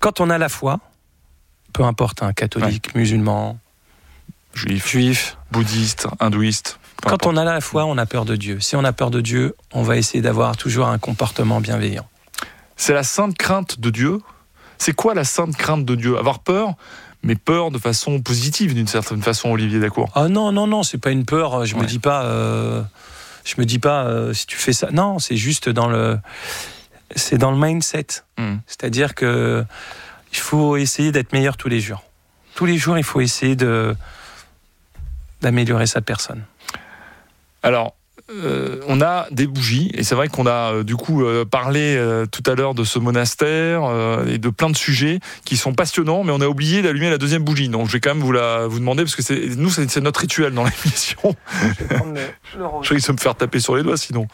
Quand on a la foi, peu importe, catholique, musulman, juif, bouddhiste, hindouiste. Quand on a la foi, on a peur de Dieu. Si on a peur de Dieu, on va essayer d'avoir toujours un comportement bienveillant. C'est la sainte crainte de Dieu. C'est quoi la sainte crainte de Dieu ? Avoir peur, mais peur de façon positive, d'une certaine façon, Olivier Dacour. Ah non, c'est pas une peur. Je me dis pas si tu fais ça. Non, c'est juste dans le mindset. C'est-à-dire que il faut essayer d'être meilleur tous les jours. Tous les jours, il faut essayer d'améliorer sa personne. Alors, on a des bougies, et c'est vrai qu'on a parlé tout à l'heure de ce monastère et de plein de sujets qui sont passionnants, mais on a oublié d'allumer la deuxième bougie. Donc je vais quand même vous demander, parce que c'est notre rituel dans l'émission. Je vais prendre le rose. Je risque de me faire taper sur les doigts sinon.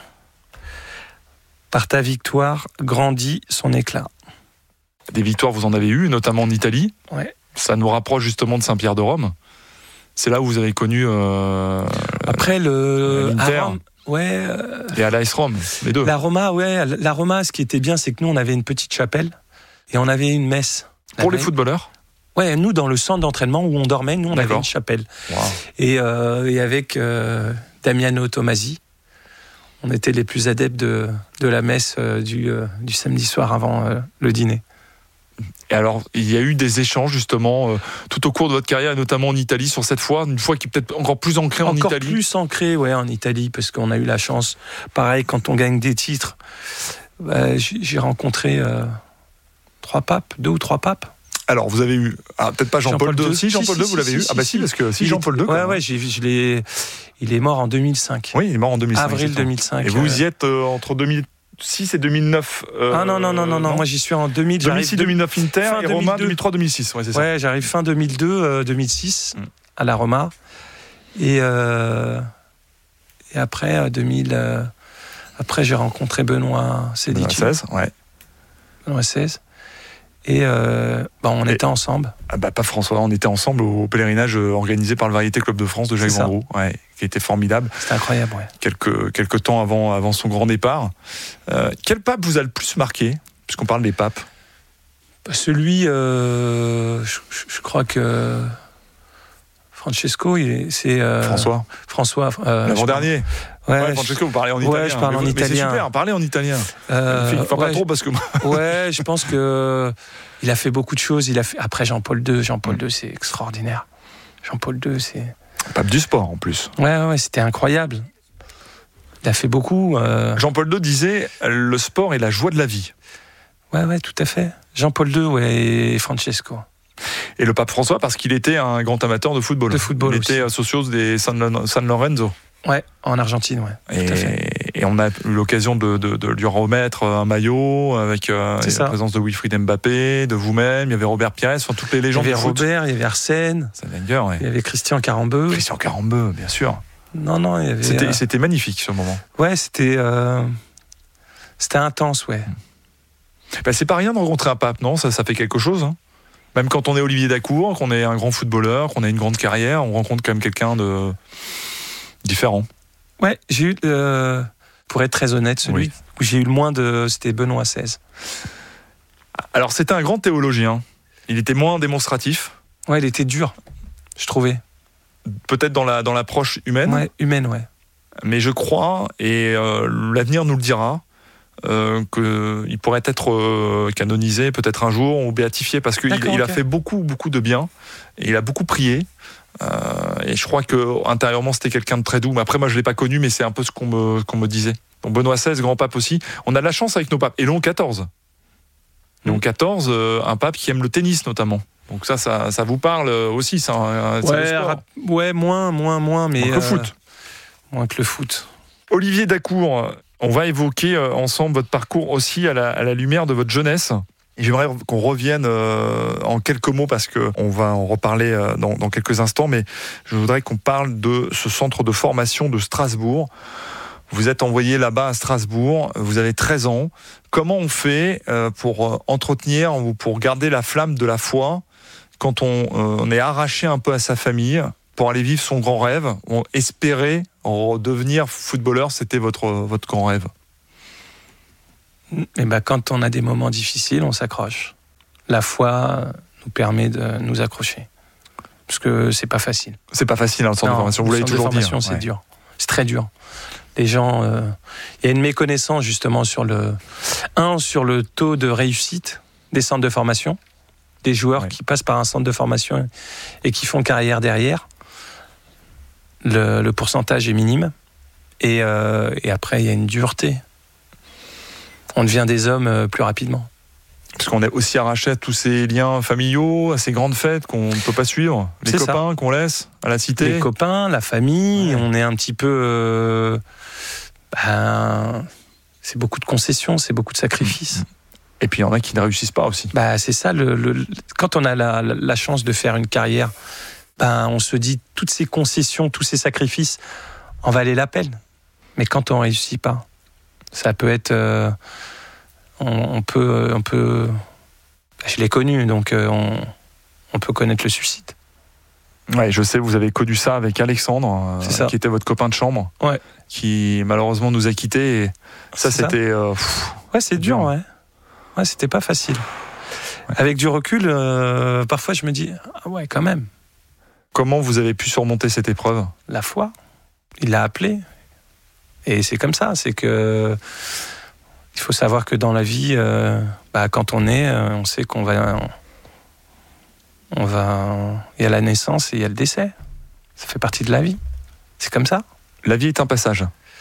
Par ta victoire, grandit son éclat. Des victoires, vous en avez eu, notamment en Italie. Ouais. Ça nous rapproche justement de Saint-Pierre de Rome. C'est là où vous avez connu après l'Inter et à l'AS Rome, les deux. La Roma, ce qui était bien, c'est que nous, on avait une petite chapelle et on avait une messe. Pour les footballeurs ? Ouais, nous, dans le centre d'entraînement où on dormait, nous, on avait une chapelle. Wow. Et avec Damiano Tomasi, on était les plus adeptes de la messe du samedi soir avant le dîner. Et alors, il y a eu des échanges justement tout au cours de votre carrière, notamment en Italie, sur cette foi, une foi qui est peut-être encore plus ancrée en Italie. Encore plus ancrée, en Italie, parce qu'on a eu la chance. Pareil, quand on gagne des titres, j'ai rencontré 2 ou 3 papes. Alors, vous avez eu, peut-être pas Jean-Paul II. Si, Jean-Paul II, vous l'avez eu. Si, parce que Jean-Paul II. Il est mort en 2005. Oui, il est mort en 2005. Avril 2005. Et vous y êtes entre 2006 et 2009. Non. Moi, j'y suis en 2000. 2006-2009 Inter et Roma 2003-2006. Ouais, c'est ça. Ouais, j'arrive fin 2002-2006 à la Roma. Et après, 2000. Après, j'ai rencontré Benoît Sedici. Benoît XVI. Et on était ensemble. Pas François, on était ensemble au pèlerinage organisé par le Variété Club de France de Jacques Vendroux, qui était formidable. C'était incroyable, Quelques temps avant son grand départ. Quel pape vous a le plus marqué, puisqu'on parle des papes ? Celui, je crois que Francesco, c'est... François. L'avant-dernier. Francesco, vous parlez en italien. Ouais, je parle en italien. Mais c'est super, parlez en italien. Pas trop parce que... je pense que il a fait beaucoup de choses. Après Jean-Paul II. Jean-Paul II, c'est extraordinaire. Jean-Paul II, c'est... Pape du sport, en plus. Ouais, c'était incroyable. Il a fait beaucoup. Jean-Paul II disait « Le sport est la joie de la vie ». Ouais, tout à fait. Jean-Paul II et Francesco. Et le pape François, parce qu'il était un grand amateur de football. Il était socios des San Lorenzo. Ouais, en Argentine, tout à fait. Et on a eu l'occasion de lui remettre un maillot avec la présence de Wilfried Mbappé, de vous-même, il y avait Robert Pires, toutes les légendes du foot. Il y avait Robert, il y avait Arsène, il y avait Christian Carambeu. Christian Carambeu, bien sûr. Non, il y avait... C'était magnifique, ce moment. Ouais, c'était intense, c'est pas rien de rencontrer un pape, non ? Ça fait quelque chose, hein. Même quand on est Olivier Dacour, qu'on est un grand footballeur, qu'on a une grande carrière, on rencontre quand même quelqu'un de différent. Ouais, j'ai eu, pour être très honnête, celui où j'ai eu le moins c'était Benoît XVI. Alors c'était un grand théologien. Il était moins démonstratif. Ouais, il était dur, je trouvais. Peut-être dans l'approche humaine. Ouais, humaine. Mais je crois, et l'avenir nous le dira, qu'il pourrait être canonisé peut-être un jour ou béatifié parce qu'il a fait beaucoup de bien et il a beaucoup prié et je crois qu'intérieurement c'était quelqu'un de très doux. Mais après moi je ne l'ai pas connu, mais c'est un peu ce qu'on me disait. Donc Benoît XVI, grand pape aussi. On a de la chance avec nos papes. Et Léon XIV, un pape qui aime le tennis notamment. Donc ça vous parle aussi, ça. Moins, mais que le foot. Moins que le foot. Olivier Dacour, on va évoquer ensemble votre parcours aussi à la lumière de votre jeunesse. Et j'aimerais qu'on revienne en quelques mots parce qu'on va en reparler dans quelques instants, mais je voudrais qu'on parle de ce centre de formation de Strasbourg. Vous êtes envoyé là-bas à Strasbourg, vous avez 13 ans. Comment on fait pour entretenir ou pour garder la flamme de la foi quand on est arraché un peu à sa famille pour aller vivre son grand rêve, espérer devenir footballeur, c'était votre grand rêve? Et quand on a des moments difficiles, on s'accroche. la foi nous permet de nous accrocher. Parce que c'est pas facile. C'est pas facile, le centre de formation, vous l'avez toujours dit. C'est dur. C'est très dur. Les gens... Il y a une méconnaissance, justement, sur le taux de réussite des centres de formation, des joueurs qui passent par un centre de formation et qui font carrière derrière. Le pourcentage est minime. Et après, il y a une dureté. On devient des hommes plus rapidement. Parce qu'on est aussi arraché à tous ces liens familiaux, à ces grandes fêtes qu'on ne peut pas suivre. Les copains qu'on laisse à la cité. Les copains, la famille, on est un petit peu... c'est beaucoup de concessions, c'est beaucoup de sacrifices. Et puis il y en a qui ne réussissent pas aussi. C'est ça, quand on a la chance de faire une carrière, on se dit toutes ces concessions, tous ces sacrifices en valaient la peine. Mais quand on ne réussit pas, ça peut être... On peut... Je l'ai connu, donc on peut connaître le suicide. Ouais, je sais, vous avez connu ça avec Alexandre, qui était votre copain de chambre, qui malheureusement nous a quittés. Et ça, c'était... c'est dur, ouais. Ouais, c'était pas facile. Ouais. Avec du recul, parfois je me dis, quand même. Comment vous avez pu surmonter cette épreuve ? La foi. Il l'a appelé. Et c'est comme ça, c'est que... Il faut savoir que dans la vie, quand on est, on sait qu'on va... Il y a la naissance et il y a le décès. Ça fait partie de la vie. C'est comme ça. La vie est un passage.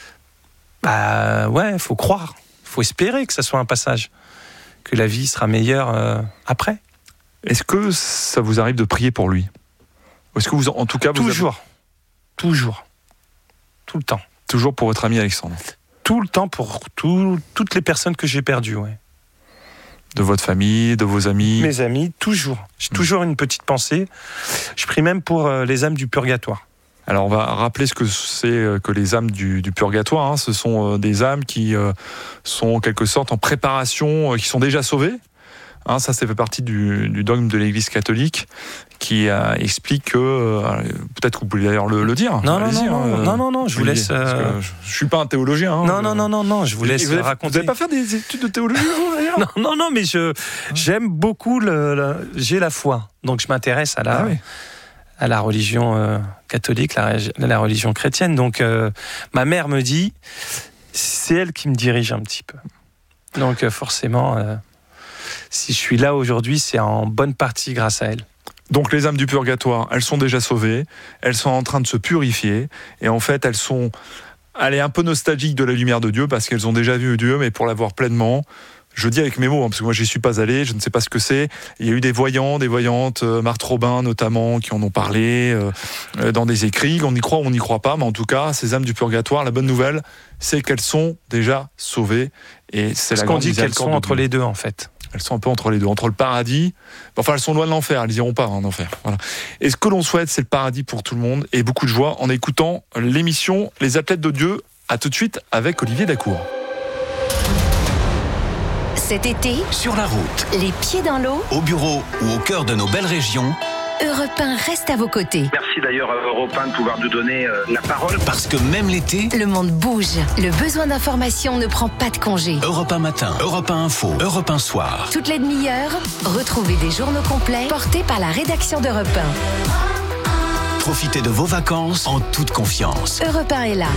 Il faut croire. Il faut espérer que ça soit un passage. Que la vie sera meilleure après. Est-ce que ça vous arrive de prier pour lui ? Est-ce que vous, en tout cas... Toujours. Tout le temps. Toujours pour votre ami Alexandre ? Tout le temps pour toutes les personnes que j'ai perdues, ouais. De votre famille, de vos amis ? Mes amis, toujours. J'ai toujours une petite pensée. Je prie même pour les âmes du purgatoire. Alors on va rappeler ce que c'est que les âmes du purgatoire. Ce sont des âmes qui sont en quelque sorte en préparation, qui sont déjà sauvées. Ça fait partie du dogme de l'Église catholique qui explique que... peut-être que vous pouvez d'ailleurs le dire. Non, je vous laisse... Je suis pas un théologien. Non, je vous laisse raconter. Vous n'allez pas faire des études de théologie, vous, d'ailleurs ? Non, mais j'aime beaucoup... j'ai la foi, donc je m'intéresse à la religion catholique, la religion chrétienne. Donc ma mère me dit, c'est elle qui me dirige un petit peu. Donc forcément... si je suis là aujourd'hui, c'est en bonne partie grâce à elle. Donc les âmes du purgatoire, elles sont déjà sauvées, elles sont en train de se purifier, et en fait elles sont un peu nostalgiques de la lumière de Dieu, parce qu'elles ont déjà vu Dieu, mais pour l'avoir pleinement, je dis avec mes mots, parce que moi j'y suis pas allé, je ne sais pas ce que c'est. Il y a eu des voyants, des voyantes, Marthe Robin notamment, qui en ont parlé dans des écrits. On y croit ou on n'y croit pas, mais en tout cas, ces âmes du purgatoire, la bonne nouvelle, c'est qu'elles sont déjà sauvées. Et c'est ce qu'on dit qu'elles sont entre les deux, en fait. Elles sont un peu entre les deux, entre le paradis. Enfin, elles sont loin de l'enfer, elles n'iront pas en enfer. Voilà. Et ce que l'on souhaite, c'est le paradis pour tout le monde et beaucoup de joie en écoutant l'émission Les Athlètes de Dieu. À tout de suite avec Olivier Dacour. Cet été, sur la route, les pieds dans l'eau, au bureau ou au cœur de nos belles régions, Europe 1 reste à vos côtés. Merci d'ailleurs à Europe 1 de pouvoir nous donner la parole. Parce que même l'été, le monde bouge. Le besoin d'information ne prend pas de congé. Europe 1 matin, Europe 1 info, Europe 1 soir. Toutes les demi-heures, retrouvez des journaux complets portés par la rédaction d'Europe 1. Profitez de vos vacances en toute confiance. Europe 1 est là.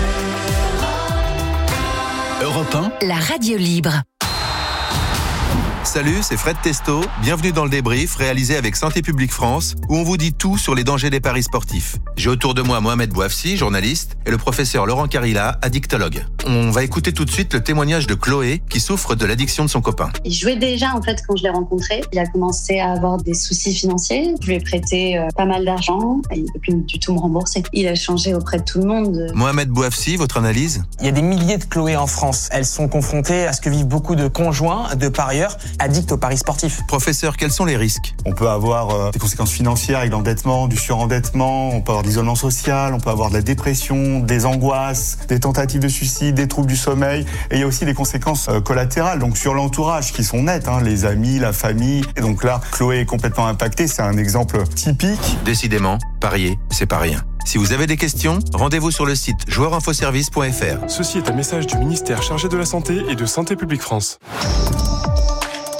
Europe 1, la radio libre. Salut, c'est Fred Testo. Bienvenue dans le débrief réalisé avec Santé publique France, où on vous dit tout sur les dangers des paris sportifs. J'ai autour de moi Mohamed Bouafsi, journaliste, et le professeur Laurent Carilla, addictologue. On va écouter tout de suite le témoignage de Chloé, qui souffre de l'addiction de son copain. Il jouait déjà, en fait, quand je l'ai rencontré. Il a commencé à avoir des soucis financiers. Je lui ai prêté pas mal d'argent. Il ne peut plus du tout me rembourser. Il a changé auprès de tout le monde. Mohamed Bouafsi, votre analyse ? Il y a des milliers de Chloé en France. Elles sont confrontées à ce que vivent beaucoup de conjoints, de parieurs, addicts aux paris sportifs. Professeur, quels sont les risques ? On peut avoir des conséquences financières avec l'endettement, du surendettement, on peut avoir de l'isolement social, on peut avoir de la dépression, des angoisses, des tentatives de suicide, des troubles du sommeil. Et il y a aussi des conséquences collatérales, donc sur l'entourage, qui sont nettes, les amis, la famille. Et donc là, Chloé est complètement impactée, c'est un exemple typique. Décidément, parier, c'est pas rien. Si vous avez des questions, rendez-vous sur le site joueurinfoservice.fr. Ceci est un message du ministère chargé de la Santé et de Santé publique France.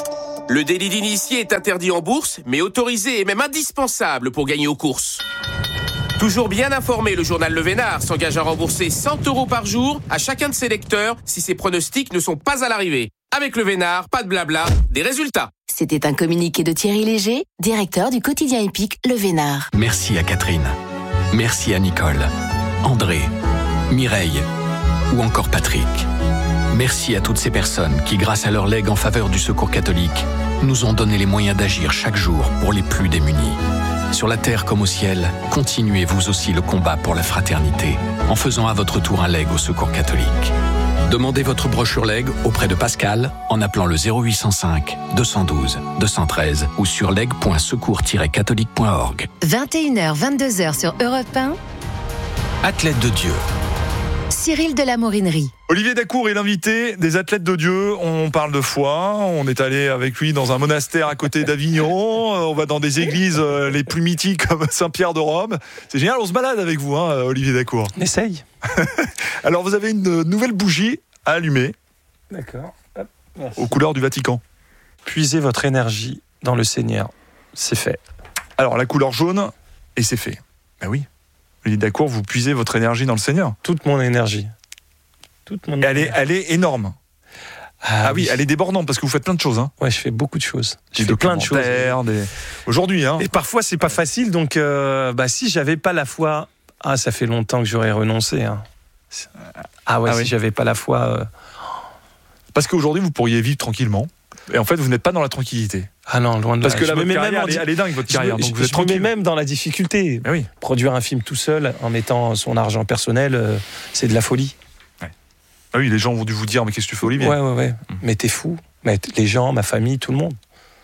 Le délit d'initié est interdit en bourse, mais autorisé et même indispensable pour gagner aux courses. Toujours bien informé, le journal Le Vénard s'engage à rembourser 100 € par jour à chacun de ses lecteurs si ses pronostics ne sont pas à l'arrivée. Avec Le Vénard, pas de blabla, des résultats. C'était un communiqué de Thierry Léger, directeur du quotidien épique Le Vénard. Merci à Catherine. Merci à Nicole, André, Mireille ou encore Patrick. Merci à toutes ces personnes qui, grâce à leur legs en faveur du Secours catholique, nous ont donné les moyens d'agir chaque jour pour les plus démunis. Sur la terre comme au ciel, continuez vous aussi le combat pour la fraternité en faisant à votre tour un leg au Secours catholique. Demandez votre brochure leg auprès de Pascal en appelant le 0805 212 213 ou sur leg.secours-catholique.org. 21h, 22h sur Europe 1. Athlète de Dieu. Cyril de la Morinerie. Olivier Dacour est l'invité des Athlètes de Dieu. On parle de foi. On est allé avec lui dans un monastère à côté d'Avignon. On va dans des églises les plus mythiques comme Saint-Pierre de Rome. C'est génial, on se balade avec vous, Olivier Dacour. On essaye. Alors, vous avez une nouvelle bougie à allumer. D'accord. Hop, aux couleurs du Vatican. Puisez votre énergie dans le Seigneur. C'est fait. Alors, la couleur jaune, et c'est fait. Ben oui. Olivier Dacour, vous puisez votre énergie dans le Seigneur. Toute mon énergie. Elle est énorme. Ah oui, elle est débordante parce que vous faites plein de choses. Ouais, je fais beaucoup de choses. Je fais plein de choses. Aujourd'hui. Et parfois, c'est pas facile. Donc, si j'avais pas la foi, ça fait longtemps que j'aurais renoncé. Si j'avais pas la foi. Parce qu'aujourd'hui, vous pourriez vivre tranquillement. Et en fait, vous n'êtes pas dans la tranquillité. Ah non, loin de là. Parce que là, votre carrière, elle est dingue, votre carrière. Donc vous êtes tranquille. Je me mets même dans la difficulté. Oui. Produire un film tout seul, en mettant son argent personnel, c'est de la folie. Ouais. Ah oui, les gens vont dû vous dire, mais qu'est-ce que tu fais, Olivier ? Ouais. Mais t'es fou. Mais les gens, ma famille, tout le monde.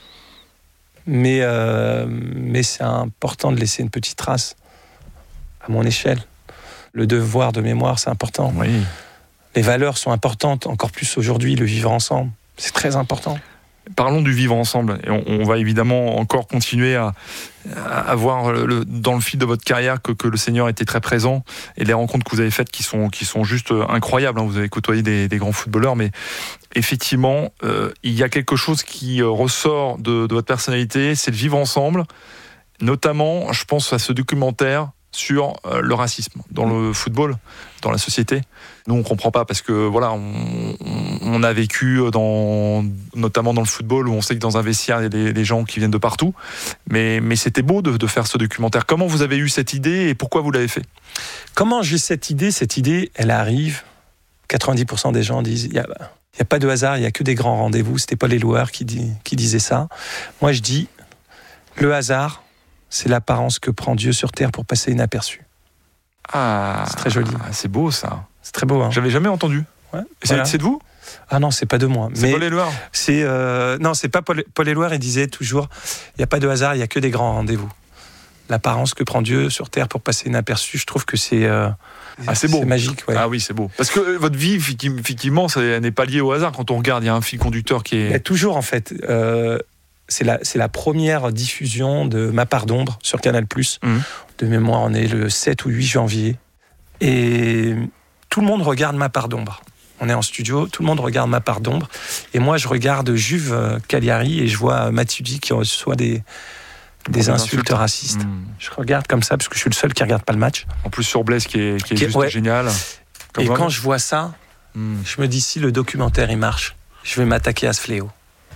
Mais c'est important de laisser une petite trace à mon échelle. Le devoir de mémoire, c'est important. Oui. Les valeurs sont importantes, encore plus aujourd'hui, le vivre ensemble. C'est très important. Parlons du vivre ensemble. Et on va évidemment encore continuer à voir dans le fil de votre carrière que le Seigneur était très présent et les rencontres que vous avez faites qui sont juste incroyables. Vous avez côtoyé des grands footballeurs, mais effectivement, il y a quelque chose qui ressort de votre personnalité, c'est le vivre ensemble. Notamment, je pense à ce documentaire sur le racisme dans le football, dans la société. Nous, on comprend pas parce que voilà, on a vécu notamment dans le football où on sait que dans un vestiaire, il y a des gens qui viennent de partout. Mais c'était beau de faire ce documentaire. Comment vous avez eu cette idée et pourquoi vous l'avez fait ? Comment j'ai cette idée ? Cette idée, elle arrive. 90% des gens disent il y a pas de hasard, il y a que des grands rendez-vous. C'était Paul Éluard qui disait ça. Moi, je dis le hasard, c'est l'apparence que prend Dieu sur terre pour passer inaperçu. Ah, c'est très joli. C'est beau ça. C'est très beau. J'avais jamais entendu. Ouais, c'est de vous ? Ah non, c'est pas de moi. C'est Paul Éluard. Non, c'est pas Paul Éluard. Il disait toujours, il y a pas de hasard, il y a que des grands rendez-vous. L'apparence que prend Dieu sur terre pour passer inaperçu, je trouve que c'est beau. C'est magique. Ouais. Ah oui, c'est beau. Parce que votre vie, effectivement, ça n'est pas lié au hasard. Quand on regarde, il y a un fil conducteur qui est. Mais toujours en fait. C'est la première diffusion de Ma part d'ombre sur Canal+. De mémoire, on est le 7 ou 8 janvier. Et tout le monde regarde Ma part d'ombre. On est en studio, tout le monde regarde Ma part d'ombre. Et moi, je regarde Juve Cagliari et je vois Matuidi qui reçoit des insultes racistes. Je regarde comme ça parce que je suis le seul qui ne regarde pas le match. En plus sur Blaise qui est juste génial. Et quand je vois ça, je me dis si le documentaire il marche, je vais m'attaquer à ce fléau.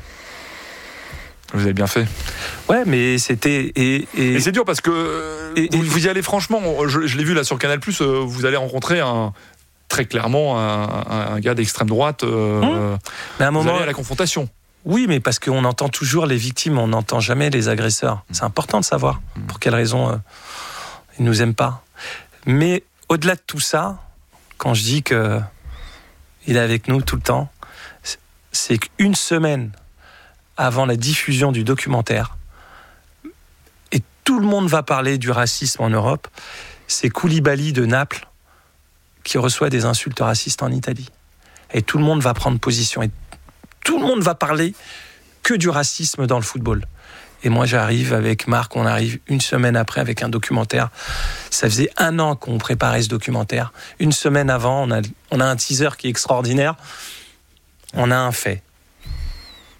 Vous avez bien fait. Ouais, mais c'était... Et c'est dur parce que vous y allez franchement, je l'ai vu là sur Canal+, vous allez rencontrer très clairement un gars d'extrême droite. Mais à un moment, vous allez à la confrontation. Oui, mais parce qu'on entend toujours les victimes, on n'entend jamais les agresseurs. C'est important de savoir pour quelles raisons ils nous aiment pas. Mais au-delà de tout ça, quand je dis qu'il est avec nous tout le temps, c'est qu'une semaine avant la diffusion du documentaire, et tout le monde va parler du racisme en Europe, c'est Koulibaly de Naples qui reçoit des insultes racistes en Italie. Et tout le monde va prendre position. Et tout le monde va parler que du racisme dans le football. Et moi, j'arrive avec Marc, on arrive une semaine après avec un documentaire. Ça faisait 1 an qu'on préparait ce documentaire. Une semaine avant, on a un teaser qui est extraordinaire. On a un fait.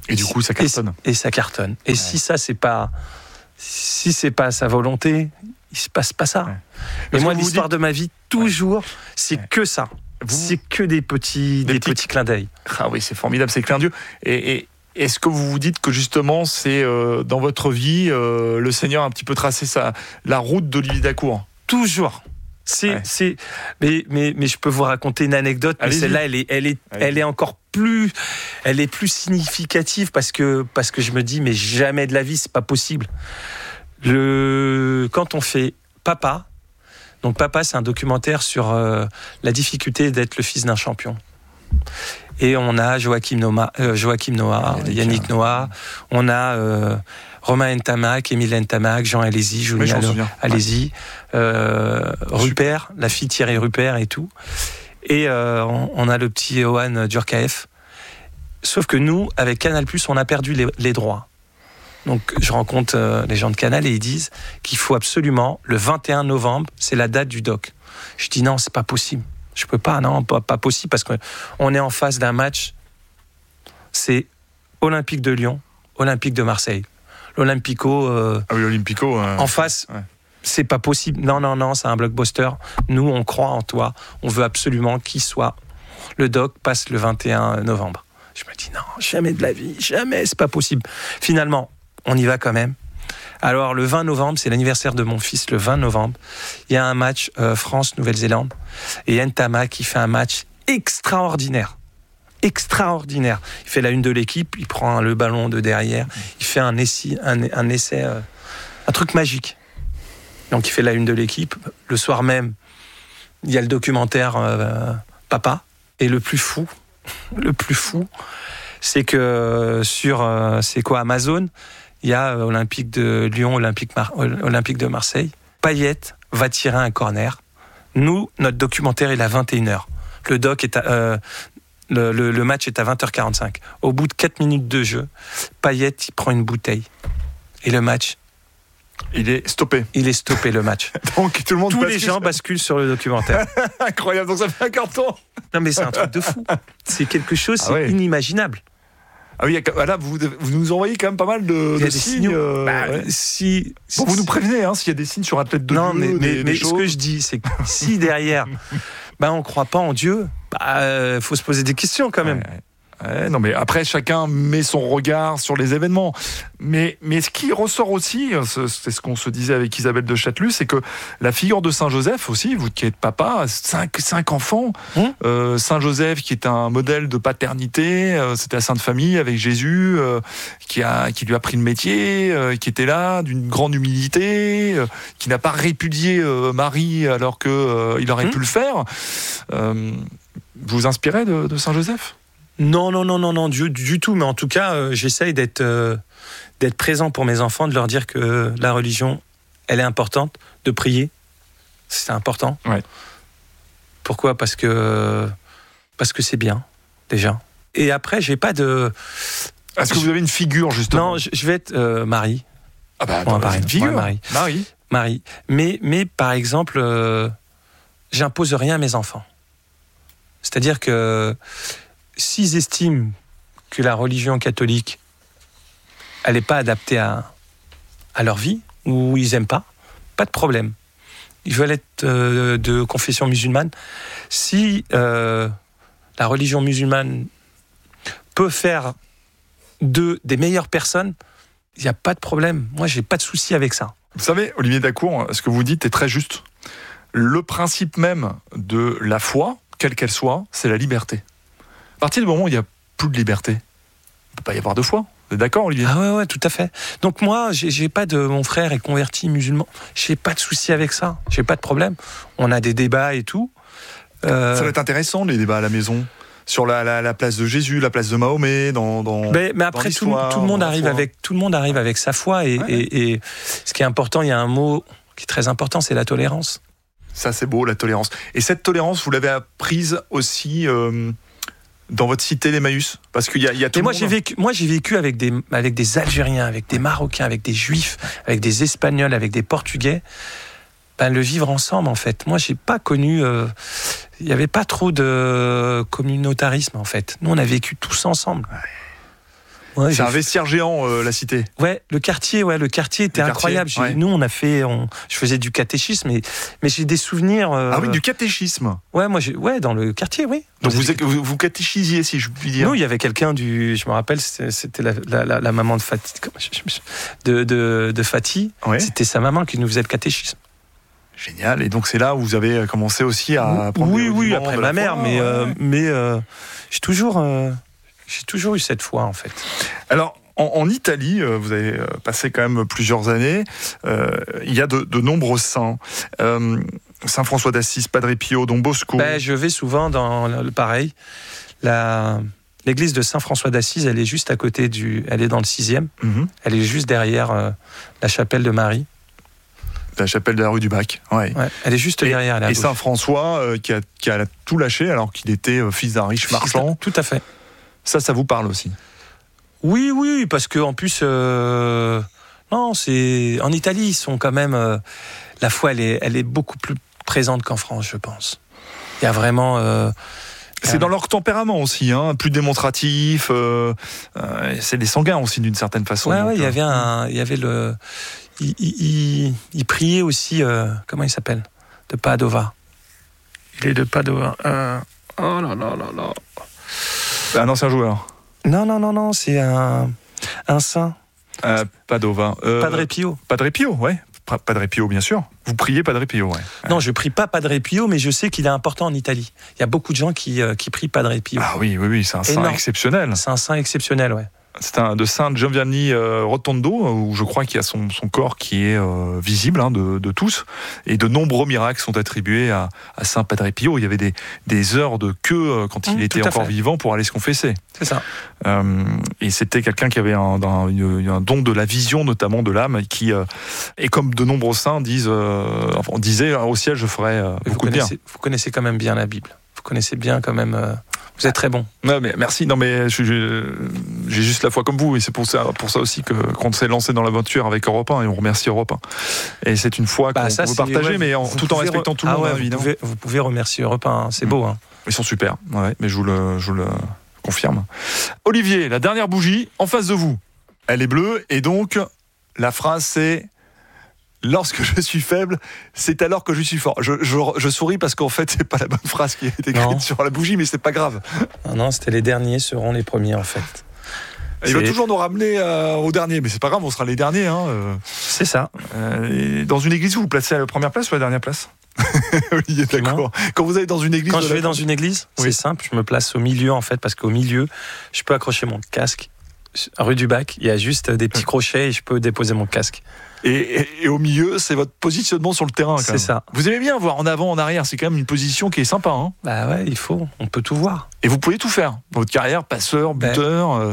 Et du coup, ça cartonne. Et ça cartonne. Et si ça, c'est pas sa volonté, il se passe pas ça. Ouais. Et moi, l'histoire de ma vie, toujours, c'est que ça. C'est que des petits clins d'œil. Ah oui, c'est formidable, c'est clin d'œil. Et est-ce que vous vous dites que justement, c'est dans votre vie, le Seigneur a un petit peu tracé la route d'Olivier Dacour? Toujours. Mais je peux vous raconter une anecdote, mais celle-là, elle est encore plus, elle est plus significative parce que je me dis, mais jamais de la vie, c'est pas possible. Quand on fait Papa, donc Papa, c'est un documentaire sur la difficulté d'être le fils d'un champion. Et on a Joachim Noah, Yannick Noah, on a Romain Ntamak, Émile Ntamak, Jean Alési, Julien Alési, Rupert, la fille Thierry Rupert et tout. Et on a le petit Johan Durkaef. Sauf que nous, avec Canal+, on a perdu les droits. Donc je rencontre les gens de Canal et ils disent qu'il faut absolument, le 21 novembre, c'est la date du doc. Je dis non, c'est pas possible. Je peux pas, non, pas possible, parce qu'on est en face d'un match, c'est Olympique de Lyon, Olympique de Marseille. L'Olympico, en face, c'est pas possible. Non, c'est un blockbuster. Nous, on croit en toi. On veut absolument qu'il soit. Le doc passe le 21 novembre. Je me dis non, jamais de la vie, jamais, c'est pas possible. Finalement, on y va quand même. Alors, le 20 novembre, c'est l'anniversaire de mon fils, le 20 novembre. Il y a un match France-Nouvelle-Zélande. Et Ntamak, qui fait un match extraordinaire. Extraordinaire. Il fait la une de l'équipe, il prend le ballon de derrière, il fait un essai, un truc magique. Donc, il fait la une de l'équipe. Le soir même, il y a le documentaire Papa. Et le plus fou, c'est que sur Amazon, il y a Olympique de Lyon, Olympique de Marseille. Payet va tirer un corner. Nous, notre documentaire est à 21h. Le doc est le match est à 20h45. Au bout de 4 minutes de jeu, Payet il prend une bouteille. Et le match, il est stoppé. Le match. Donc tout le monde tous les gens basculent sur le documentaire. Incroyable, donc ça fait un carton. Non mais c'est un truc de fou. C'est quelque chose, inimaginable. Ah oui, là, vous nous envoyez quand même pas mal de signes. Vous nous prévenez s'il y a des signes sur Athlète de Non, mais ce que je dis, c'est que si derrière, on ne croit pas en Dieu, faut se poser des questions quand même. Non, mais après, chacun met son regard sur les événements. Mais ce qui ressort aussi, c'est ce qu'on se disait avec Isabelle de Châtelus, c'est que la figure de Saint-Joseph aussi, vous qui êtes papa, 5 enfants, Saint-Joseph qui est un modèle de paternité, c'était la Sainte Famille avec Jésus, qui lui a pris le métier, qui était là, d'une grande humilité, qui n'a pas répudié Marie alors qu'il aurait pu le faire. Vous vous inspirez de Saint-Joseph ? Non, du tout. Mais en tout cas, j'essaye d'être présent pour mes enfants, de leur dire que la religion, elle est importante, de prier, c'est important. Ouais. Pourquoi ? Parce que c'est bien, déjà. Et après, j'ai pas de... Est-ce que vous avez une figure, justement ? Non, je vais être Marie. Ah bah, une figure. Marie. Mais par exemple, j'impose rien à mes enfants. C'est-à-dire que s'ils estiment que la religion catholique, elle n'est pas adaptée à leur vie, ou ils n'aiment pas de problème. Ils veulent être de confession musulmane. Si la religion musulmane peut faire d'eux des meilleures personnes, il n'y a pas de problème. Moi, je n'ai pas de souci avec ça. Vous savez, Olivier Dacour, ce que vous dites est très juste. Le principe même de la foi, quelle qu'elle soit, c'est la liberté. À partir du moment où il n'y a plus de liberté, il ne peut pas y avoir de foi. Vous êtes d'accord, Olivier ? Ah ouais, tout à fait. Donc moi, j'ai pas de... Mon frère est converti musulman. J'ai pas de souci avec ça. J'ai pas de problème. On a des débats et tout. Ça va être intéressant, les débats à la maison. Sur la place de Jésus, la place de Mahomet, mais après, tout le monde arrive avec sa foi. Et ce qui est important, il y a un mot qui est très important, c'est la tolérance. Ça, c'est beau, la tolérance. Et cette tolérance, vous l'avez apprise aussi... dans votre cité d'Emmaüs, parce qu'il y a tout le monde. Moi, j'ai vécu avec des Algériens, avec des Marocains, avec des Juifs, avec des Espagnols, avec des Portugais. Le vivre ensemble, en fait. Moi, j'ai pas connu. Il y avait pas trop de communautarisme, en fait. Nous, on a vécu tous ensemble. Ouais, c'est un vestiaire géant, la Cité. Ouais, le quartier était incroyable. Nous, je faisais du catéchisme, mais j'ai des souvenirs. Ah oui, du catéchisme. Ouais, dans le quartier, oui. Donc vous catéchisiez, si je puis dire. Nous, il y avait quelqu'un je me rappelle, c'était la maman de Fatih, de Fatih. Ouais. C'était sa maman qui nous faisait le catéchisme. Génial. Et donc c'est là où vous avez commencé aussi à apprendre. Oui, après ma mère, mais j'ai toujours eu cette foi en fait. Alors en Italie, vous avez passé quand même plusieurs années. Il y a de nombreux saints. Saint François d'Assise, Padre Pio, Don Bosco. Je vais souvent dans pareil. L'église de Saint François d'Assise, elle est juste à côté elle est dans le 6e. Mm-hmm. Elle est juste derrière la chapelle de Marie. La chapelle de la rue du Bac. Ouais. Elle est juste derrière. Et Saint François qui a tout lâché alors qu'il était fils d'un riche marchand. Tout à fait. Ça vous parle aussi? Oui, parce que en plus, non, c'est en Italie, ils sont quand même. La foi, elle est beaucoup plus présente qu'en France, je pense. Il y a vraiment. C'est dans leur tempérament aussi, plus démonstratif. C'est des sanguins aussi d'une certaine façon. Ouais, il y avait le. Il priait aussi, comment il s'appelle? De Padova. Il est de Padova. Oh là là là là. Un ancien joueur. Non, c'est un saint. Padova. Padre Pio. Padre Pio, ouais. Padre Pio, bien sûr. Vous priez Padre Pio, ouais. Non, je prie pas Padre Pio, mais je sais qu'il est important en Italie. Il y a beaucoup de gens qui prient Padre Pio. Ah oui, c'est un saint exceptionnel. C'est un saint exceptionnel, ouais. C'est de Saint Giovanni Rotondo, où je crois qu'il y a son corps qui est visible de tous. Et de nombreux miracles sont attribués à Saint Padre Pio. Il y avait des heures de queue quand il était encore vivant pour aller se confesser. C'est ça. Et c'était quelqu'un qui avait un don de la vision, notamment de l'âme, qui, et comme de nombreux saints on disait au ciel, je ferai beaucoup de bien. Vous connaissez quand même bien la Bible. Vous connaissez bien quand même... Vous êtes très bon. Non, mais merci. Non, mais j'ai juste la foi comme vous, et c'est pour ça aussi qu'on s'est lancé dans l'aventure avec Europe 1, et on remercie Europe 1. Et c'est une foi qu'on veut partager, mais tout en respectant tout le monde, évidemment. Vous pouvez remercier Europe 1, c'est beau. Ils sont super, mais je vous le confirme. Olivier, la dernière bougie en face de vous, elle est bleue, et donc la phrase c'est: lorsque je suis faible, c'est alors que je suis fort. Je souris parce qu'en fait, c'est pas la bonne phrase qui est écrite sur la bougie, mais c'est pas grave. Non, c'était les derniers seront les premiers, en fait. Il va toujours nous ramener au dernier, mais c'est pas grave, on sera les derniers. C'est ça. Dans une église, vous vous placez à la première place ou à la dernière place? Olivier, d'accord. Quand vous allez dans une église... Quand je vais dans une église, c'est simple, je me place au milieu, en fait, parce qu'au milieu, je peux accrocher mon casque. Rue du Bac, il y a juste des petits crochets et je peux déposer mon casque. Et au milieu, c'est votre positionnement sur le terrain. C'est ça. Vous aimez bien voir en avant, en arrière, c'est quand même une position qui est sympa. Bah ouais, il faut, on peut tout voir. Et vous pouvez tout faire. Votre carrière, passeur, buteur.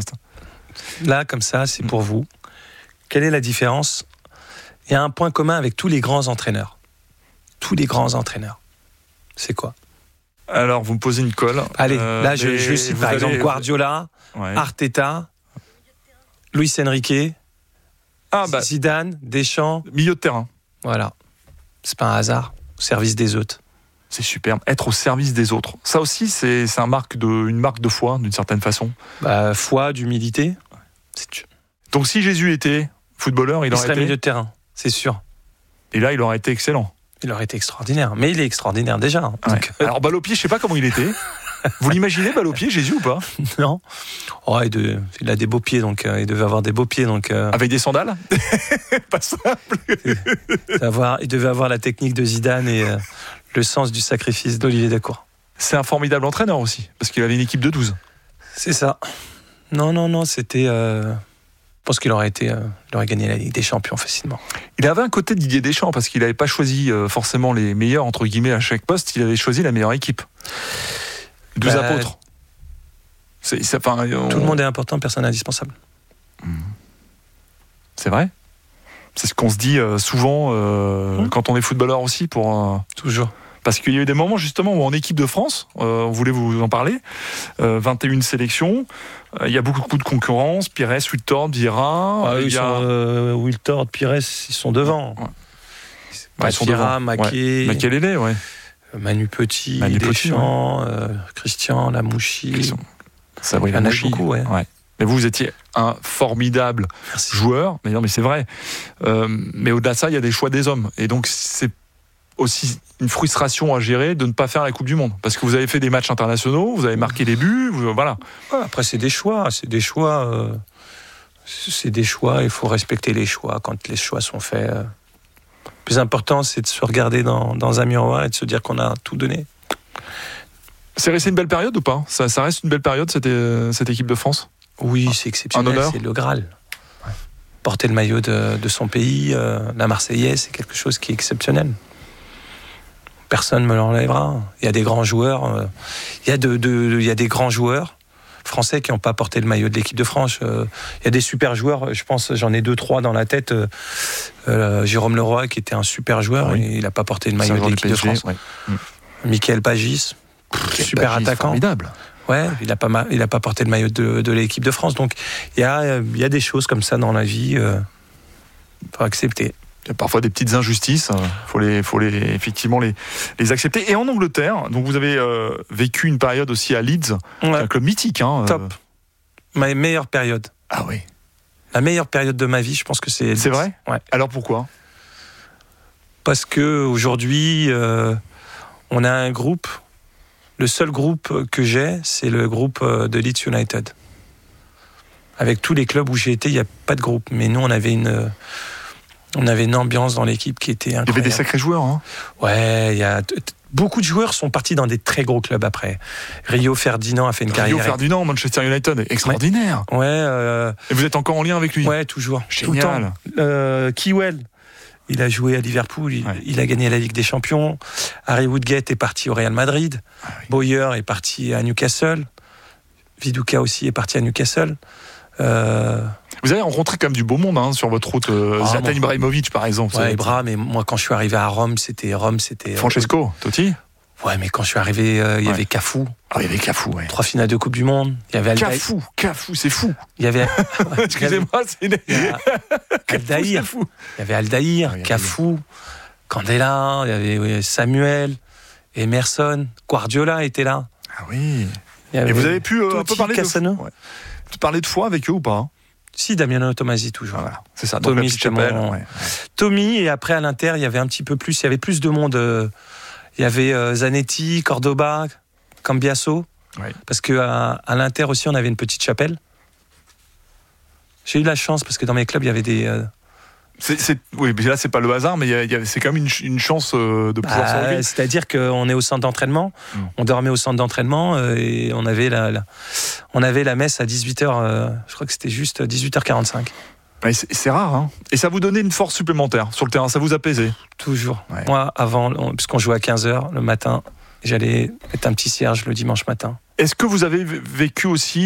Là, comme ça, c'est pour vous. Quelle est la différence? Il y a un point commun avec tous les grands entraîneurs. Tous les grands entraîneurs. C'est quoi? Alors, vous me posez une colle. Allez, là, je cite par exemple Guardiola, Arteta, Luis Enrique, Zidane, Deschamps. Milieu de terrain. Voilà. C'est pas un hasard. Au service des autres. C'est superbe. Être au service des autres. Ça aussi, c'est une marque de foi, d'une certaine façon. Foi, d'humilité. Donc, si Jésus était footballeur, il aurait été milieu de terrain, c'est sûr. Et là, il aurait été excellent. Il aurait été extraordinaire. Mais il est extraordinaire déjà. Donc... Alors, balle au pied, je sais pas comment il était. Vous l'imaginez, balle au pied, Jésus, ou pas? Non. Oh, il a des beaux pieds, donc il devait avoir des beaux pieds. Donc, avec des sandales? Pas simple. Il devait avoir la technique de Zidane et le sens du sacrifice d'Olivier Dacour. C'est un formidable entraîneur aussi, parce qu'il avait une équipe de 12. C'est ça. Non, c'était... Je pense qu'il aurait gagné la Ligue des Champions facilement. Il avait un côté de Didier Deschamps, parce qu'il n'avait pas choisi forcément les meilleurs, entre guillemets, à chaque poste, il avait choisi la meilleure équipe. 12 apôtres. Tout le monde est important, personne n'est indispensable. C'est vrai. C'est ce qu'on se dit souvent quand on est footballeur aussi. Toujours. Parce qu'il y a eu des moments justement où en équipe de France, on voulait vous en parler, 21 sélections, il y a beaucoup de concurrence, Pires, Wiltord, Vieira. Wiltord, Pires, ils sont devant. Ils sont devant. Makelele, ouais. Manu Petit, Deschamps, Christian Lamouchi. Sabrina Lamouchi. Beaucoup, ouais. Mais vous étiez un formidable joueur. Mais non, mais c'est vrai. Mais au-delà de ça, il y a des choix des hommes. Et donc, c'est aussi une frustration à gérer de ne pas faire la Coupe du Monde. Parce que vous avez fait des matchs internationaux, vous avez marqué des buts, voilà. Après, c'est des choix. Il faut respecter les choix quand les choix sont faits. Le plus important, c'est de se regarder dans un miroir et de se dire qu'on a tout donné. C'est resté une belle période ou pas ? Ça reste une belle période, cette équipe de France ? Oui, c'est exceptionnel, c'est le Graal. Ouais. Porter le maillot de son pays, la Marseillaise, c'est quelque chose qui est exceptionnel. Personne ne me l'enlèvera. Il y a des grands joueurs, il y a des grands joueurs français qui n'ont pas porté le maillot de l'équipe de France. Il y a des super joueurs, je pense, j'en ai 2-3 dans la tête. Jérôme Leroy, qui était un super joueur, et il n'a pas porté le maillot de l'équipe de France. Ouais. Michael Pagis, super attaquant. Formidable. Ouais, il a pas porté le maillot de l'équipe de France. Donc il y a des choses comme ça dans la vie. Faut accepter. Il y a parfois des petites injustices. Faut effectivement les accepter. Et en Angleterre, donc vous avez vécu une période aussi à Leeds, un club mythique. Top. Ma meilleure période. Ah oui. La meilleure période de ma vie, je pense que c'est Leeds. C'est vrai ? Ouais. Alors pourquoi ? Parce que aujourd'hui, on a un groupe. Le seul groupe que j'ai, c'est le groupe de Leeds United. Avec tous les clubs où j'ai été, il n'y a pas de groupe. Mais nous, on avait une ambiance dans l'équipe qui était incroyable. Il y avait des sacrés joueurs. Hein. Ouais, beaucoup de joueurs sont partis dans des très gros clubs après. Rio Ferdinand a fait une carrière. Rio Ferdinand, Manchester United, extraordinaire. Ouais. Et vous êtes encore en lien avec lui ? Ouais, toujours. Génial. Tout le temps. Kewell. Il a joué à Liverpool, il a gagné la Ligue des Champions. Harry Woodgate est parti au Real Madrid. Boyer est parti à Newcastle. Viduka aussi est parti à Newcastle. Vous avez rencontré quand même du beau monde sur votre route. Zlatan Ibrahimovic, par exemple. Ouais, Ibra, mais moi, quand je suis arrivé à Rome, c'était Francesco Totti. Ouais, mais quand je suis arrivé, il y avait Cafu. Ah, il y avait Cafu, ouais. 3 finales de Coupe du Monde. Il y avait Cafu, c'est fou. Il y avait. Excusez-moi, c'est Aldaïr. Il y avait Aldaïr, Cafu, Candela, il y avait Samuel, Emerson, Guardiola était là. Ah oui. Et vous avez pu un peu parler de foi avec eux ou pas ? Si, Damiano Tommasi toujours. Voilà, c'est ça. Tommy, Tommy, et après à l'Inter, il y avait un petit peu plus, il y avait plus de monde. Il y avait Zanetti, Cordoba, Cambiasso. Oui. Parce qu'à l'Inter aussi, on avait une petite chapelle. J'ai eu la chance, parce que dans mes clubs, il y avait des... Oui, mais là, c'est pas le hasard, mais c'est quand même une chance de pouvoir s'enlever. C'est-à-dire qu'on est au centre d'entraînement, on dormait au centre d'entraînement, et on avait la messe à 18h, je crois que c'était juste 18h45. C'est rare, hein. Et ça vous donnait une force supplémentaire sur le terrain, ça vous apaisait ? Toujours. Ouais. Moi, avant, puisqu'on jouait à 15h le matin, j'allais mettre un petit cierge le dimanche matin. Est-ce que vous avez vécu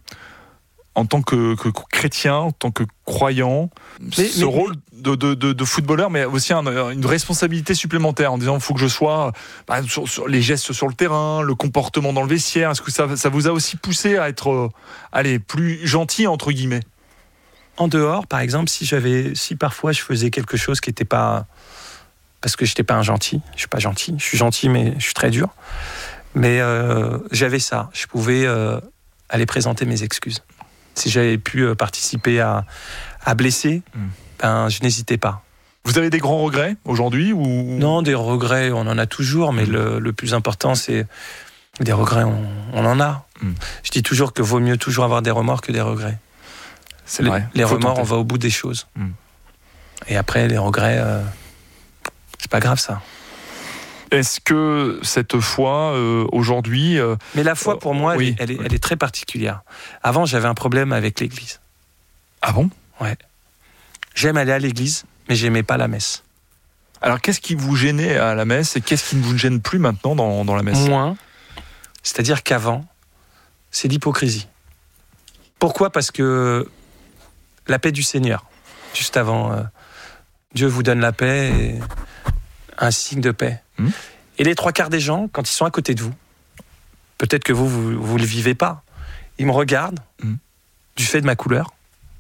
en tant que chrétien, en tant que croyant, ce rôle de footballeur, mais aussi une responsabilité supplémentaire en disant il faut que je sois sur les gestes sur le terrain, le comportement dans le vestiaire. Est-ce que ça vous a aussi poussé à être plus gentil, entre guillemets ? En dehors, par exemple, si parfois je faisais quelque chose qui n'était pas... Parce que je n'étais pas un gentil, je ne suis pas gentil, je suis gentil mais je suis très dur. Mais j'avais ça, je pouvais aller présenter mes excuses. Si j'avais pu participer à blesser, je n'hésitais pas. Vous avez des grands regrets aujourd'hui ou... Non, des regrets, on en a toujours, mais le plus important, c'est... Des regrets, on en a. Je dis toujours que vaut mieux toujours avoir des remords que des regrets. C'est vrai. Les remords, on va au bout des choses. Et après, les regrets, c'est pas grave, ça. Est-ce que cette foi, aujourd'hui... Mais la foi, pour moi, elle est très particulière. Avant, j'avais un problème avec l'église. Ah bon ? Ouais. J'aime aller à l'église, mais j'aimais pas la messe. Alors, qu'est-ce qui vous gênait à la messe et qu'est-ce qui ne vous gêne plus maintenant dans la messe ? Moins. C'est-à-dire qu'avant, c'est l'hypocrisie. Pourquoi ? Parce que la paix du Seigneur, juste avant, Dieu vous donne la paix et un signe de paix. Et les 3/4 des gens, quand ils sont à côté de vous, peut-être que vous le vivez pas, ils me regardent du fait de ma couleur,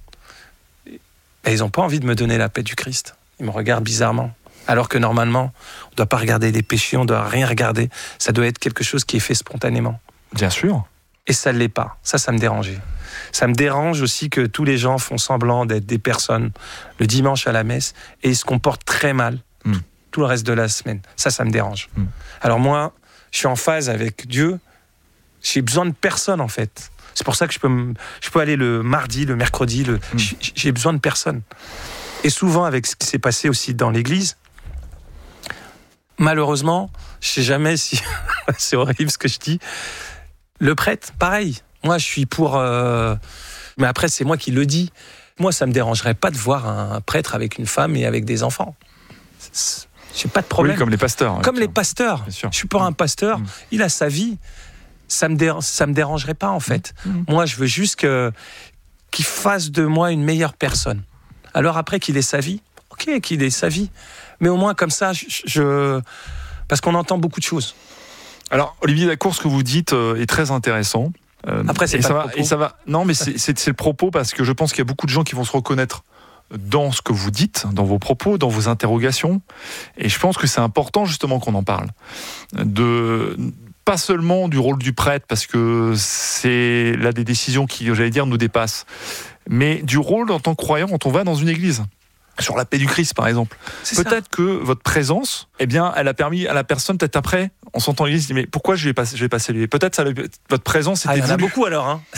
et ils n'ont pas envie de me donner la paix du Christ. Ils me regardent bizarrement. Alors que normalement, on ne doit pas regarder les péchés, on ne doit rien regarder. Ça doit être quelque chose qui est fait spontanément. Bien sûr. Et ça ne l'est pas. Ça me dérangeait. Ça me dérange aussi que tous les gens font semblant d'être des personnes le dimanche à la messe et ils se comportent très mal tout le reste de la semaine. Ça me dérange. Alors moi, je suis en phase avec Dieu. J'ai besoin de personne, en fait. C'est pour ça que je peux aller le mardi, le mercredi. J'ai besoin de personne. Et souvent, avec ce qui s'est passé aussi dans l'église, malheureusement, je ne sais jamais si... c'est horrible ce que je dis. Le prêtre, pareil. Moi, je suis pour... Mais après, c'est moi qui le dis. Moi, ça ne me dérangerait pas de voir un prêtre avec une femme et avec des enfants. J'ai pas de problème. Oui, comme les pasteurs. Comme les pasteurs. Je suis pour un pasteur. Il a sa vie. Ça me dérangerait pas, en fait. Moi, je veux juste qu'il fasse de moi une meilleure personne. Alors après, qu'il ait sa vie. Ok, qu'il ait sa vie. Mais au moins, comme ça, parce qu'on entend beaucoup de choses. Alors, Olivier Dacour, ce que vous dites est très intéressant. Après, c'est pas le propos. Non, mais c'est le propos, parce que je pense qu'il y a beaucoup de gens qui vont se reconnaître dans ce que vous dites, dans vos propos, dans vos interrogations. Et je pense que c'est important, justement, qu'on en parle. Pas seulement du rôle du prêtre, parce que c'est là des décisions qui, j'allais dire, nous dépassent, mais du rôle en tant que croyant quand on va dans une église. Sur la paix du Christ, par exemple. Peut-être que votre présence, eh bien, elle a permis à la personne, peut-être après, en sortant de l'église, mais pourquoi je vais pas saluer ? Peut-être votre présence était. Il y en a beaucoup alors, hein.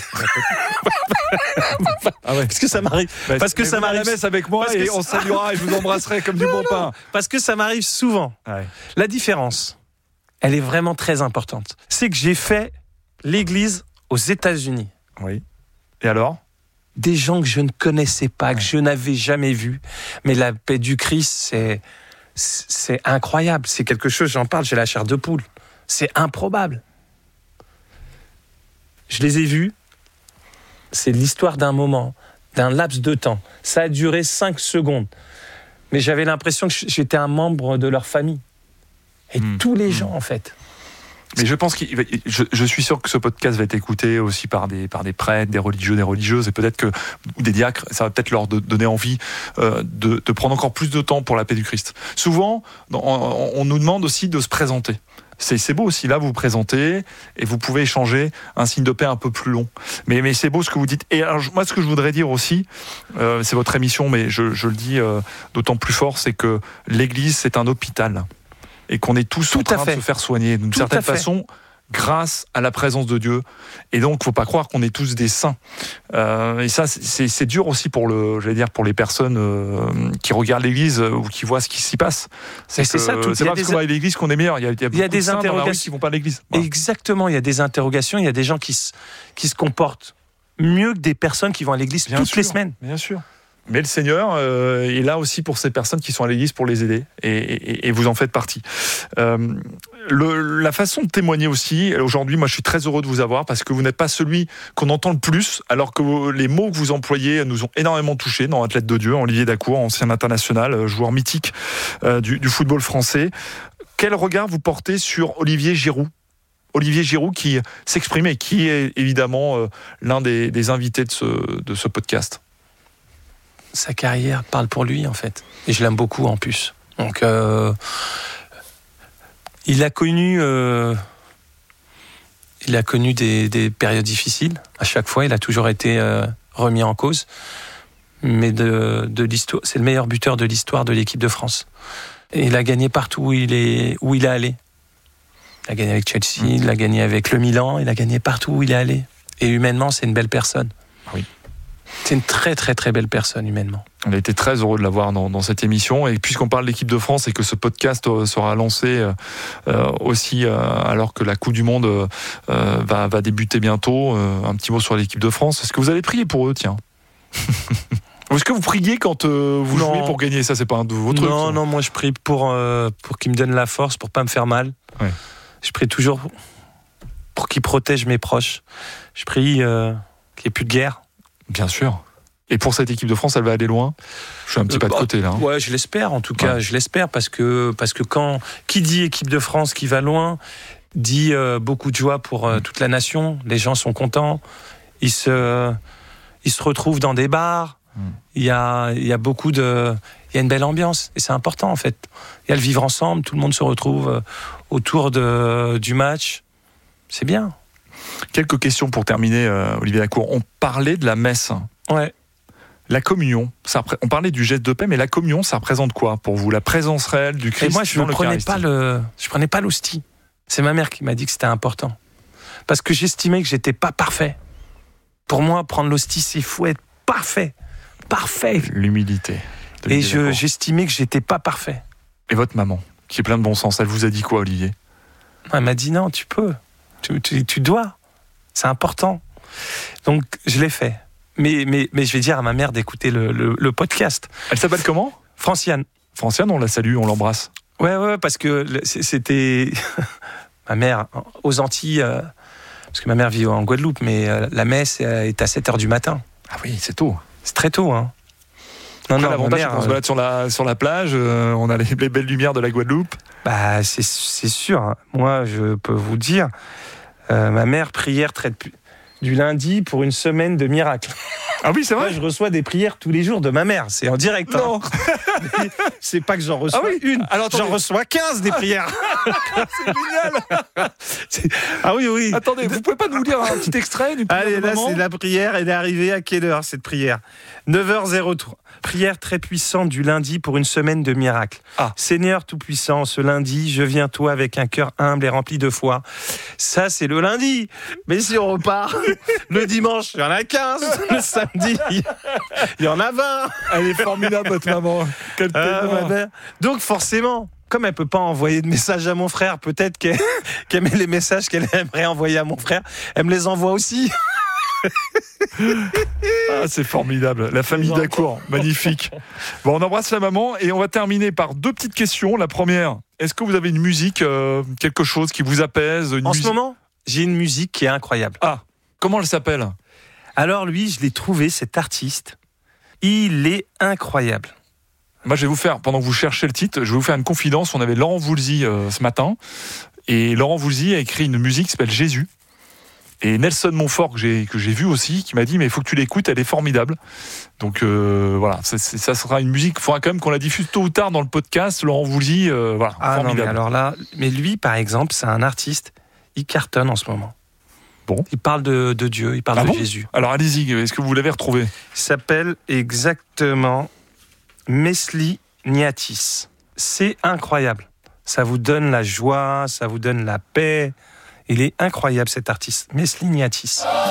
Ah ouais. Parce que ça m'arrive. Parce que ça m'arrive. À la messe avec moi et on saluera et je vous embrasserai comme du bon pain. Parce que ça m'arrive souvent. Ouais. La différence, elle est vraiment très importante. C'est que j'ai fait l'église aux États-Unis. Oui. Et alors ? Des gens que je ne connaissais pas, que je n'avais jamais vus. Mais la paix du Christ, c'est incroyable. C'est quelque chose, j'en parle, j'ai la chair de poule. C'est improbable. Je les ai vus. C'est l'histoire d'un moment, d'un laps de temps. Ça a duré 5 secondes. Mais j'avais l'impression que j'étais un membre de leur famille. Et tous les gens, en fait. Mais je pense je suis sûr que ce podcast va être écouté aussi par des prêtres, des religieux, des religieuses, et peut-être que des diacres, ça va peut-être leur donner envie de prendre encore plus de temps pour la paix du Christ. Souvent, on nous demande aussi de se présenter. C'est beau aussi, là vous vous présentez et vous pouvez échanger un signe de paix un peu plus long. Mais c'est beau ce que vous dites. Et alors, moi, ce que je voudrais dire aussi, c'est votre émission, mais je le dis d'autant plus fort, c'est que l'Église, c'est un hôpital. Et qu'on est tous en train de se faire soigner d'une certaine façon grâce à la présence de Dieu. Et donc, il ne faut pas croire qu'on est tous des saints. Et ça, c'est dur aussi pour les personnes qui regardent l'Église ou qui voient ce qui s'y passe. C'est pas parce qu'on va à l'Église qu'on est meilleur. Il y a beaucoup de saints dans la rue qui ne vont pas à l'Église. Voilà. Exactement, il y a des interrogations. Il y a des gens qui se comportent mieux que des personnes qui vont à l'Église toutes les semaines. Bien sûr. Mais le Seigneur est là aussi pour ces personnes qui sont à l'église pour les aider, et vous en faites partie. La façon de témoigner aussi, aujourd'hui, moi je suis très heureux de vous avoir parce que vous n'êtes pas celui qu'on entend le plus, alors que les mots que vous employez nous ont énormément touchés dans Athlète de Dieu, Olivier Dacour, ancien international, joueur mythique du football français. Quel regard vous portez sur Olivier Giroud ? Olivier Giroud qui s'exprimait, qui est évidemment l'un des invités de ce podcast. Sa carrière parle pour lui, en fait. Et je l'aime beaucoup, en plus. Donc, il a connu des périodes difficiles. À chaque fois, il a toujours été remis en cause. Mais de l'histoire, c'est le meilleur buteur de l'histoire de l'équipe de France. Et il a gagné partout où il est allé. Il a gagné avec Chelsea, il a gagné avec le Milan, il a gagné partout où il est allé. Et humainement, c'est une belle personne. Oui. C'est une très très très belle personne humainement. On a été très heureux de l'avoir dans cette émission, et puisqu'on parle de l'équipe de France et que ce podcast sera lancé aussi alors que la Coupe du Monde va débuter bientôt, un petit mot sur l'équipe de France. Est-ce que vous allez prier pour eux, tiens? Est-ce que vous priez quand vous jouez pour gagner? Ça, c'est pas un de vos trucs? Non, moi je prie pour qu'ils me donnent la force, pour pas me faire mal. Ouais. Je prie toujours pour qu'ils protègent mes proches. Je prie qu'il n'y ait plus de guerre. Bien sûr. Et pour cette équipe de France, elle va aller loin? Je suis un petit pas de côté là. Ouais, je l'espère en tout cas. Je l'espère parce que qui dit équipe de France qui va loin dit beaucoup de joie pour toute la nation. Les gens sont contents. Ils se retrouvent dans des bars. Il y a beaucoup de, il y a une belle ambiance et c'est important en fait. Il y a le vivre ensemble. Tout le monde se retrouve autour du match. C'est bien. Quelques questions pour terminer, Olivier Dacour. On parlait de la messe. Ouais. La communion, on parlait du geste de paix, mais la communion, ça représente quoi pour vous? La présence réelle du Christ? Et moi, je prenais pas l'hostie. C'est ma mère qui m'a dit que c'était important. Parce que j'estimais que j'étais pas parfait. Pour moi, prendre l'hostie, c'est faut être parfait. Parfait. L'humilité. Et j'estimais que j'étais pas parfait. Et votre maman, qui est plein de bon sens, elle vous a dit quoi, Olivier? Elle m'a dit non, tu peux. Tu dois. C'est important. Donc, je l'ai fait. Mais je vais dire à ma mère d'écouter le podcast. Elle s'appelle comment? Franciane. Franciane, on la salue, on l'embrasse. Ouais, parce que c'était ma mère aux Antilles, parce que ma mère vit en Guadeloupe, mais la messe est à 7h du matin. Ah oui, c'est tôt. C'est très tôt, hein. Non, l'avantage, c'est qu'on se balade sur la plage, on a les belles lumières de la Guadeloupe. Bah, c'est sûr. Hein. Moi, je peux vous dire, ma mère, prière du lundi pour une semaine de miracles. Ah oui, c'est vrai. Moi, je reçois des prières tous les jours de ma mère. C'est en direct. Non. Hein. C'est pas que j'en reçois une. Alors, j'en reçois 15 des prières. C'est génial. Ah oui. Attendez, vous pouvez pas nous lire un petit extrait d'une prière? Allez, là, c'est la prière. Elle est arrivée à quelle heure, cette prière? 9h03. Prière très puissante du lundi pour une semaine de miracles. Seigneur Tout-Puissant, ce lundi, je viens toi avec un cœur humble et rempli de foi. Ça, c'est le lundi. Mais si on repart, le dimanche, il y en a 15. Le samedi, il y en a 20. Elle est formidable, votre maman. Donc, forcément, comme elle peut pas envoyer de messages à mon frère, peut-être qu'elle met les messages qu'elle aimerait envoyer à mon frère, elle me les envoie aussi. C'est formidable, la famille Dacour, magnifique. Bon, on embrasse la maman et on va terminer par 2 petites questions. La première, est-ce que vous avez une musique, quelque chose qui vous apaise? Ce moment, j'ai une musique qui est incroyable. Ah, comment elle s'appelle? Alors lui, je l'ai trouvé, cet artiste, il est incroyable. Moi, je vais vous faire, pendant que vous cherchez le titre, je vais vous faire une confidence. On avait Laurent Voulzy ce matin, et Laurent Voulzy a écrit une musique qui s'appelle Jésus. Et Nelson Montfort, que j'ai vu aussi, qui m'a dit, mais il faut que tu l'écoutes, elle est formidable. Donc voilà, ça sera une musique, il faudra quand même qu'on la diffuse tôt ou tard dans le podcast. Laurent Voulzy, voilà, formidable. Non, mais alors là, mais lui, par exemple, c'est un artiste, il cartonne en ce moment. Bon. Il parle de Dieu, il parle de Jésus. Alors allez-y, est-ce que vous l'avez retrouvé? Il s'appelle exactement Mesli Niatis. C'est incroyable. Ça vous donne la joie, ça vous donne la paix. Il est incroyable, cet artiste, Mesli Niatis.